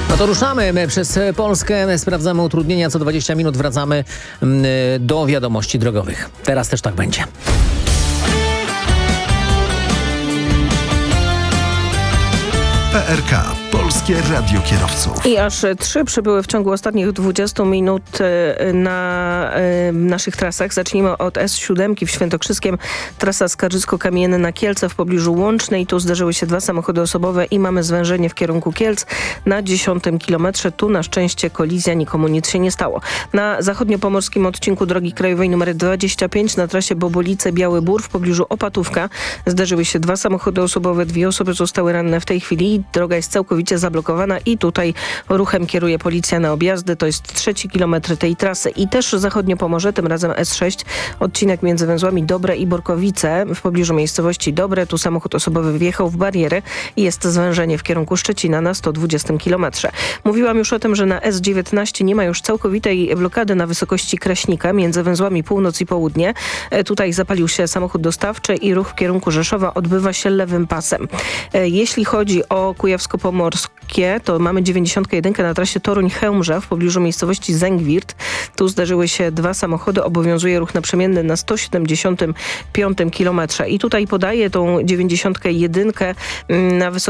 No to ruszamy przez Polskę, sprawdzamy utrudnienia, co 20 minut wracamy do wiadomości drogowych. Teraz też tak będzie. PRK. Polskie Radio Kierowców. I aż 3 przybyły w ciągu ostatnich 20 minut na naszych trasach. Zacznijmy od S7 w Świętokrzyskiem. Trasa Skarżysko-Kamienna na Kielce w pobliżu Łącznej. Tu zdarzyły się 2 samochody osobowe i mamy zwężenie w kierunku Kielc na 10 kilometrze. Tu na szczęście kolizja, nikomu nic się nie stało. Na zachodniopomorskim odcinku drogi krajowej nr 25 na trasie Bobolice-Biały Bór w pobliżu Opatówka zdarzyły się 2 samochody osobowe. 2 osoby zostały ranne w tej chwili. Droga jest całkowicie zablokowana i tutaj ruchem kieruje policja na objazdy. To jest 3 kilometr tej trasy. I też zachodnio Pomorze, tym razem S6, odcinek między węzłami Dobre i Borkowice w pobliżu miejscowości Dobre. Tu samochód osobowy wjechał w barierę i jest zwężenie w kierunku Szczecina na 120 kilometrze. Mówiłam już o tym, że na S19 nie ma już całkowitej blokady na wysokości Kraśnika między węzłami Północ i Południe. Tutaj zapalił się samochód dostawczy i ruch w kierunku Rzeszowa odbywa się lewym pasem. Jeśli chodzi o Kujawsko-Pomorskie, to mamy 91 na trasie Toruń-Chełmża w pobliżu miejscowości Zęgwirt. Tu zdarzyły się 2 samochody, obowiązuje ruch naprzemienny na 175 kilometrze. I tutaj podaję tą 91 na wysokości